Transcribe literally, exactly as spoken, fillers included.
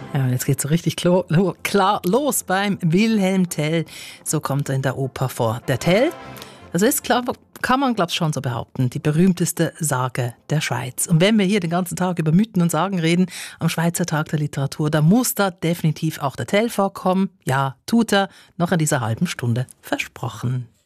Ja, jetzt geht's so richtig klo- lo- klar los beim Wilhelm Tell. So kommt er in der Oper vor. Der Tell, das ist, klar, kann man glaube ich schon so behaupten, die berühmteste Sage der Schweiz. Und wenn wir hier den ganzen Tag über Mythen und Sagen reden, am Schweizer Tag der Literatur, da muss da definitiv auch der Tell vorkommen. Ja, tut er, noch in dieser halben Stunde versprochen.